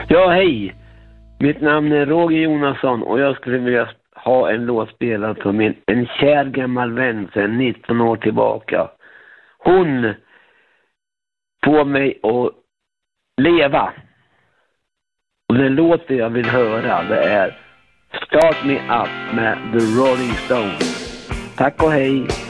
Ja, hej. Mitt namn är Roger Jonasson och jag skulle vilja ha en låt spelad på en kär gammal vän sedan 19 år tillbaka. Hon får mig att leva. Och den låt jag vill höra, det är Start Me Up med The Rolling Stones. Tack och hej.